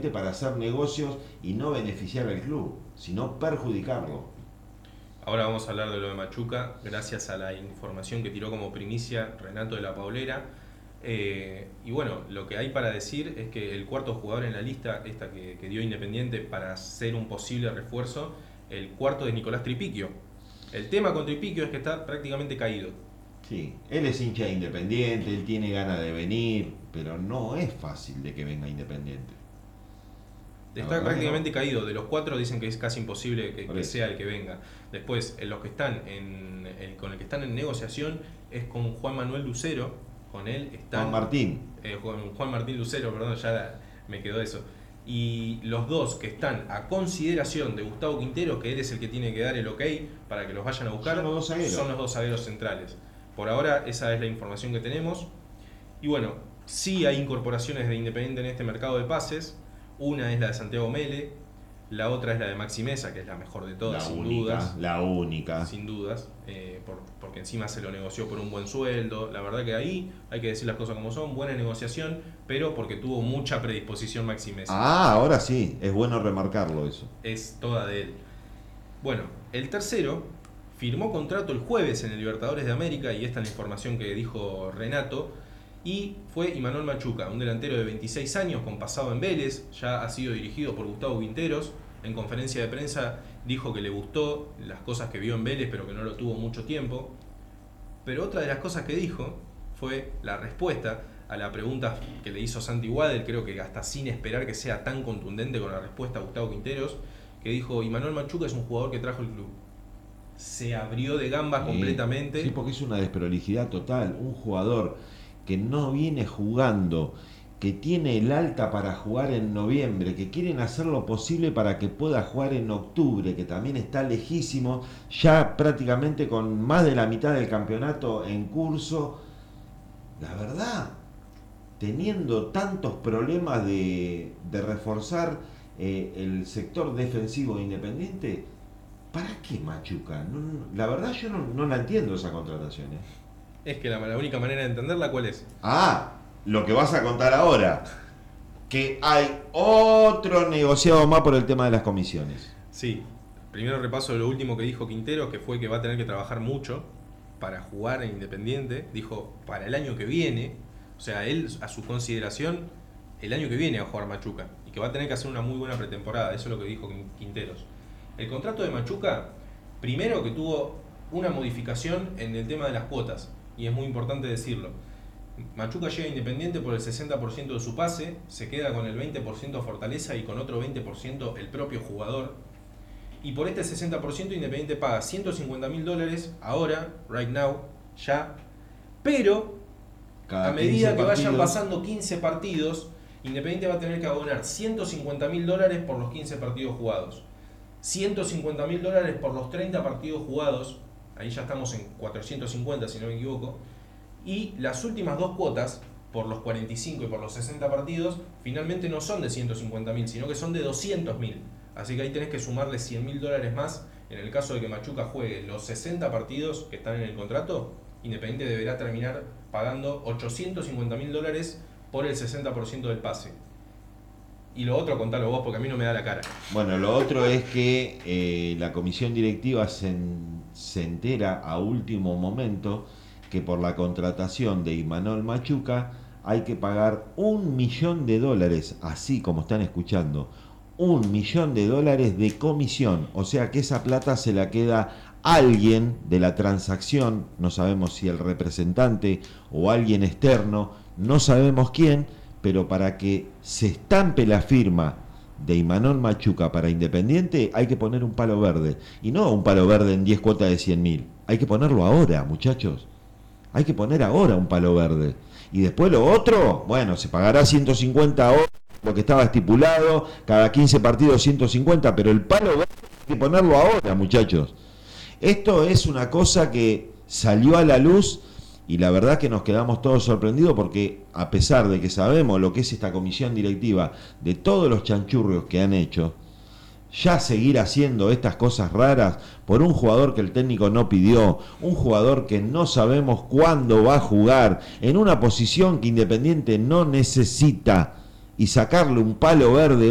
Independiente para hacer negocios y no beneficiar al club, sino perjudicarlo. Ahora vamos a hablar de lo de Machuca, gracias a la información que tiró como primicia Renato de la Paulera. Y bueno, lo que hay para decir es que el cuarto jugador en la lista, esta que dio Independiente para ser un posible refuerzo, el cuarto es Nicolás Tripiquio. El tema con Tripiquio es que está prácticamente caído. Sí, él es hincha de Independiente, él tiene ganas de venir, pero no es fácil de que venga Independiente. La Está verdad que prácticamente no. caído. De los cuatro dicen que es casi imposible Por que eso. sea el que venga. Después, los que están con el que están en negociación es con Juan Manuel Lucero. Con él Juan están Martín. Juan Martín Lucero, perdón, me quedó eso. Y los dos que están a consideración de Gustavo Quintero, que él es el que tiene que dar el ok para que los vayan a buscar, Son los dos zagueros. son los dos zagueros centrales. Por ahora esa es la información que tenemos. Y bueno, sí hay incorporaciones de Independiente en este mercado de pases. Una es la de Santiago Mele, la otra es la de Maxi Mesa, que es la mejor de todas, sin dudas. La única. Sin dudas, porque encima se lo negoció por un buen sueldo. La verdad que ahí hay que decir las cosas como son, buena negociación, pero porque tuvo mucha predisposición Maxi Mesa. Ah, ahora sí, es bueno remarcarlo eso. Es toda de él. Bueno, el tercero firmó contrato el jueves en el Libertadores de América, y esta es la información que dijo Renato, y fue Imanol Machuca, un delantero de 26 años con pasado en Vélez, ya ha sido dirigido por Gustavo Quinteros. En conferencia de prensa dijo que le gustó las cosas que vio en Vélez, pero que no lo tuvo mucho tiempo. Pero otra de las cosas que dijo fue la respuesta a la pregunta que le hizo Santi Guadel, creo que hasta sin esperar que sea tan contundente con la respuesta a Gustavo Quinteros, que dijo: Imanol Machuca es un jugador que trajo el club. Se abrió de gamba completamente. Sí, porque es una desprolijidad total. Un jugador que no viene jugando, que tiene el alta para jugar en noviembre, que quieren hacer lo posible para que pueda jugar en octubre, que también está lejísimo, ya prácticamente con más de la mitad del campeonato en curso. La verdad, teniendo tantos problemas de reforzar el sector defensivo de Independiente, ¿para qué Machuca? La verdad yo no la entiendo esa contratación. Es que la única manera de entenderla, ¿cuál es? Ah, lo que vas a contar ahora, que hay otro negociado más por el tema de las comisiones. Sí, primero repaso de lo último que dijo Quintero, que fue que va a tener que trabajar mucho para jugar en Independiente. Dijo para el año que viene, o sea, él a su consideración, el año que viene va a jugar Machuca, y que va a tener que hacer una muy buena pretemporada. Eso es lo que dijo Quinteros. El contrato de Machuca, primero que tuvo una modificación en el tema de las cuotas, y es muy importante decirlo. Machuca llega a Independiente por el 60% de su pase, se queda con el 20% Fortaleza y con otro 20% el propio jugador. Y por este 60% Independiente paga $150.000 ahora, right now, ya. Pero Cada a medida que vayan partidos. pasando 15 partidos, Independiente va a tener que abonar $150.000 por los 15 partidos jugados, $150.000 por los 30 partidos jugados, ahí ya estamos en 450 si no me equivoco, y las últimas dos cuotas, por los 45 y por los 60 partidos, finalmente no son de 150.000, sino que son de 200.000. Así que ahí tenés que sumarle $100.000 más. En el caso de que Machuca juegue los 60 partidos que están en el contrato, Independiente deberá terminar pagando $850.000 por el 60% del pase. Y lo otro, contalo vos, porque a mí no me da la cara. Bueno, lo otro es que la comisión directiva se entera a último momento que por la contratación de Imanol Machuca hay que pagar $1 millón, así como están escuchando, $1 millón de comisión. O sea que esa plata se la queda alguien de la transacción, no sabemos si el representante o alguien externo, no sabemos quién, pero para que se estampe la firma de Imanol Machuca para Independiente hay que poner un palo verde. Y no un palo verde en 10 cuotas de 100.000. Hay que ponerlo ahora, muchachos. Hay que poner ahora un palo verde. Y después lo otro, bueno, se pagará 150 horas, lo que estaba estipulado, cada 15 partidos 150, pero el palo verde hay que ponerlo ahora, muchachos. Esto es una cosa que salió a la luz y la verdad que nos quedamos todos sorprendidos porque a pesar de que sabemos lo que es esta comisión directiva, de todos los chanchurrios que han hecho, ya seguir haciendo estas cosas raras por un jugador que el técnico no pidió, un jugador que no sabemos cuándo va a jugar, en una posición que Independiente no necesita, y sacarle un palo verde